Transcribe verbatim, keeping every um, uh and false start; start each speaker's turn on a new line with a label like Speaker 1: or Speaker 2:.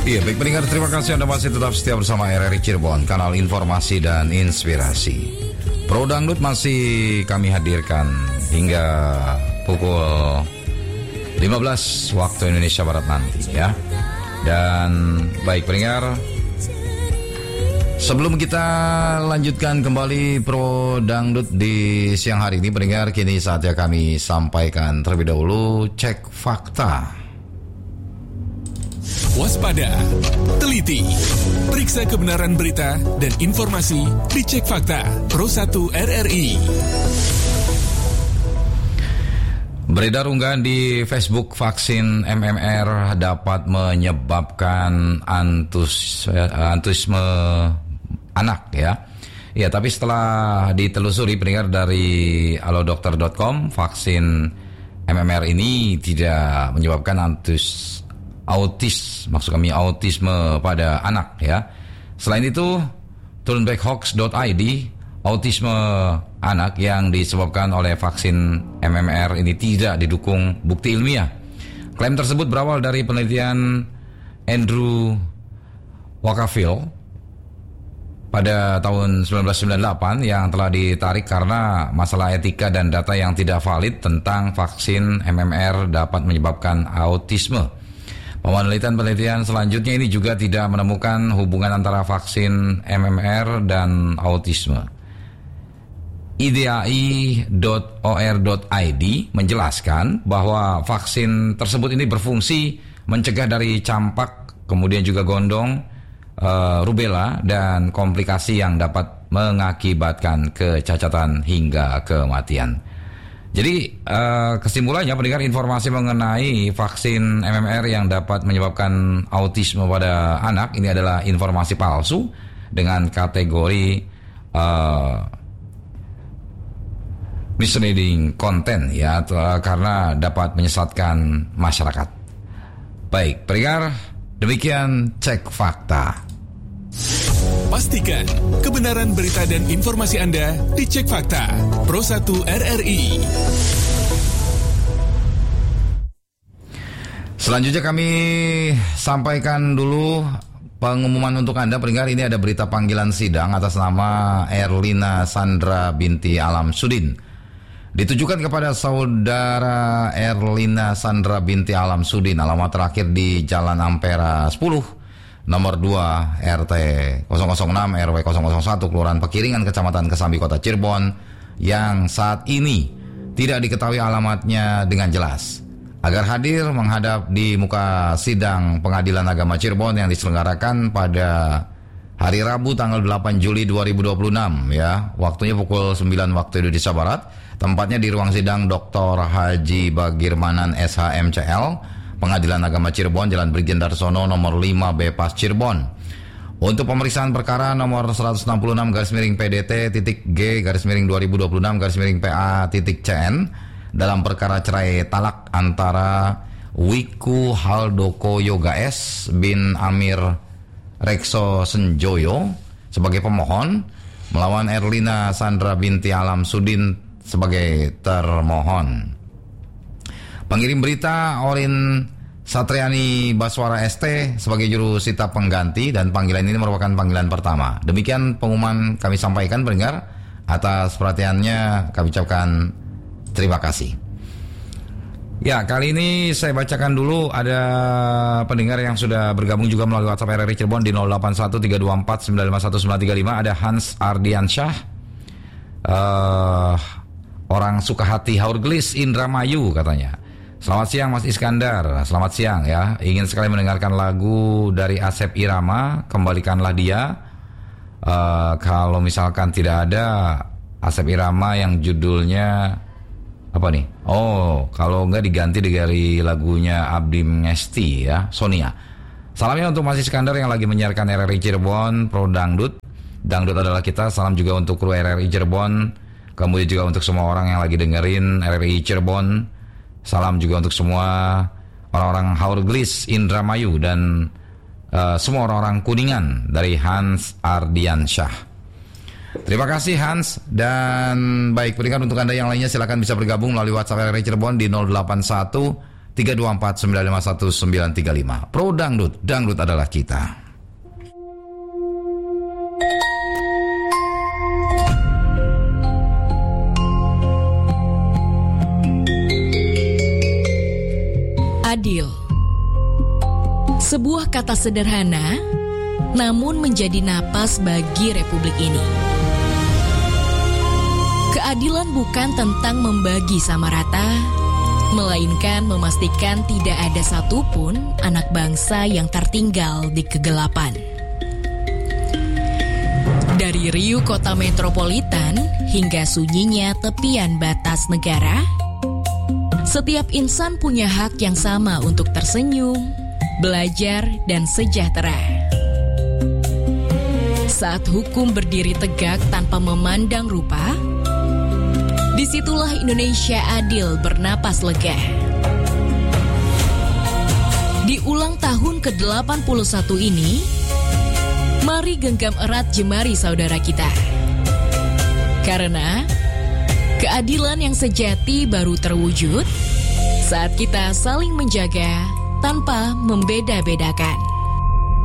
Speaker 1: Iya, baik pendengar, terima kasih Anda masih tetap setia bersama R R I Cirebon, kanal informasi dan inspirasi. Pro Dangdut masih kami hadirkan hingga pukul lima belas waktu Indonesia Barat nanti ya. Dan baik pendengar, sebelum kita lanjutkan kembali Pro Dangdut di siang hari ini pendengar, kini saatnya kami sampaikan terlebih dahulu cek fakta.
Speaker 2: Waspada, teliti, periksa kebenaran berita dan informasi di Cek Fakta Pro satu R R I.
Speaker 1: Beredar unggahan di Facebook vaksin M M R dapat menyebabkan antus, antusiasme anak ya. Ya, tapi setelah ditelusuri pendengar dari alo dokter dot com, vaksin M M R ini tidak menyebabkan antus autis, maksud kami autisme pada anak ya. Selain itu, turnbackhoax dot I D, autisme anak yang disebabkan oleh vaksin M M R ini tidak didukung bukti ilmiah. Klaim tersebut berawal dari penelitian Andrew Wakefield pada tahun sembilan belas sembilan puluh delapan yang telah ditarik karena masalah etika dan data yang tidak valid tentang vaksin M M R dapat menyebabkan autisme. Penelitian-penelitian selanjutnya ini juga tidak menemukan hubungan antara vaksin M M R dan autisme. I D A I dot O R dot I D menjelaskan bahwa vaksin tersebut ini berfungsi mencegah dari campak, kemudian juga gondong, uh, rubella, dan komplikasi yang dapat mengakibatkan kecacatan hingga kematian. Jadi uh, kesimpulannya pendengar, informasi mengenai vaksin M M R yang dapat menyebabkan autisme pada anak ini adalah informasi palsu dengan kategori uh, misleading content ya, karena dapat menyesatkan masyarakat. Baik pendengar, demikian cek fakta.
Speaker 2: Pastikan kebenaran berita dan informasi Anda di Cek Fakta Pro satu R R I.
Speaker 1: Selanjutnya kami sampaikan dulu pengumuman untuk Anda pendengar. Ini ada berita panggilan sidang atas nama Erlina Sandra binti Alam Sudin. Ditujukan kepada saudara Erlina Sandra binti Alam Sudin, alamat terakhir di Jalan Ampera sepuluh, nomor dua R T nol nol enam R W nol nol satu, Kelurahan Pekiringan, Kecamatan Kesambi, Kota Cirebon, yang saat ini tidak diketahui alamatnya dengan jelas, agar hadir menghadap di muka sidang Pengadilan Agama Cirebon yang diselenggarakan pada hari Rabu tanggal delapan Juli dua ribu dua puluh enam ya. Waktunya pukul sembilan waktu Indonesia Barat. Tempatnya di ruang sidang Doktor Haji Bagirmanan S H M C L, Pengadilan Agama Cirebon, Jalan Brigjen Darsono nomor lima B Pas Cirebon. Untuk pemeriksaan perkara nomor seratus enam puluh enam garis miring P D T titik G garis miring dua ribu dua puluh enam garis miring P A titik C N dalam perkara cerai talak antara Wiku Haldoko Yoga S bin Amir Rekso Senjoyo sebagai pemohon melawan Erlina Sandra binti Alam Sudin sebagai termohon. Pengirim berita Orin Satriani Baswara S T sebagai juru sita pengganti, dan panggilan ini merupakan panggilan pertama. Demikian pengumuman kami sampaikan pendengar. Atas perhatiannya kami ucapkan terima kasih. Ya, kali ini saya bacakan dulu, ada pendengar yang sudah bergabung juga melalui WhatsApp R R I Cirebon di nol delapan satu tiga dua empat sembilan lima satu sembilan tiga lima. Ada Hans Ardiansyah, uh, orang Sukahati Haurgelis, Indramayu katanya. Selamat siang Mas Iskandar, selamat siang ya. Ingin sekali mendengarkan lagu dari Asep Irama, Kembalikanlah Dia. Uh, kalau misalkan tidak ada Asep Irama yang judulnya apa nih? Oh, kalau enggak diganti dari lagunya Abdi Ngesti ya, Sonia. Salamnya untuk Mas Iskandar yang lagi menyiarkan R R I Cirebon, Pro Dangdut. Dangdut adalah kita. Salam juga untuk kru R R I Cirebon. Kemudian juga untuk semua orang yang lagi dengerin R R I Cirebon. Salam juga untuk semua orang-orang Haurgelis, Indramayu, dan uh, semua orang-orang Kuningan dari Hans Ardiansyah. Terima kasih Hans. Dan baik pendengar, untuk Anda yang lainnya silakan bisa bergabung melalui WhatsApp R R I Cirebon di nol delapan satu tiga dua empat sembilan lima satu sembilan tiga lima. Pro Dangdut, dangdut adalah kita.
Speaker 3: Adil. Sebuah kata sederhana, namun menjadi napas bagi republik ini. Keadilan bukan tentang membagi sama rata, melainkan memastikan tidak ada satupun anak bangsa yang tertinggal di kegelapan. Dari riuh kota metropolitan hingga sunyinya tepian batas negara, setiap insan punya hak yang sama untuk tersenyum, belajar, dan sejahtera. Saat hukum berdiri tegak tanpa memandang rupa, disitulah Indonesia adil bernapas lega. Di ulang tahun ke delapan puluh satu ini, mari genggam erat jemari saudara kita. Karena keadilan yang sejati baru terwujud saat kita saling menjaga tanpa membeda-bedakan.